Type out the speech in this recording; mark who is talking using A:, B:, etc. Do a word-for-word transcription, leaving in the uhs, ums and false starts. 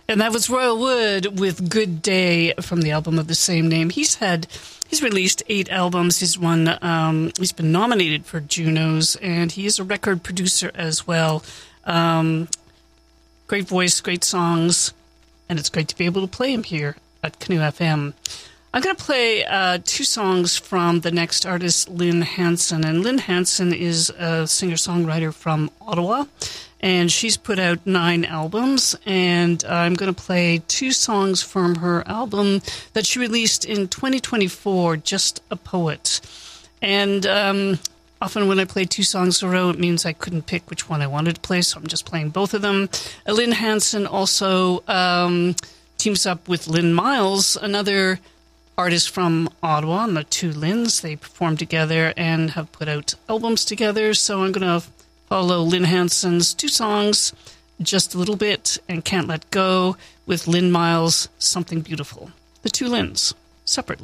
A: And that was Royal Wood with Good Day from the album of the same name. He's had, he's released eight albums. He's won, um, he's been nominated for Junos, and he is a record producer as well. Um, great voice, great songs, and it's great to be able to play him here at Canoe F M. I'm going to play uh, two songs from the next artist, Lynn Hanson. And Lynn Hanson is a singer-songwriter from Ottawa, and she's put out nine albums. And I'm going to play two songs from her album that she released in twenty twenty-four, Just a Poet. And um, often when I play two songs in a row, it means I couldn't pick which one I wanted to play, so I'm just playing both of them. Uh, Lynn Hanson also um, teams up with Lynn Miles, another artists from Ottawa, and the two Lyns. They perform together and have put out albums together. So I'm going to follow Lynn Hanson's two songs, Just a Little Bit and Can't Let Go, with Lynn Miles' Something Beautiful. The two Lyns, separately.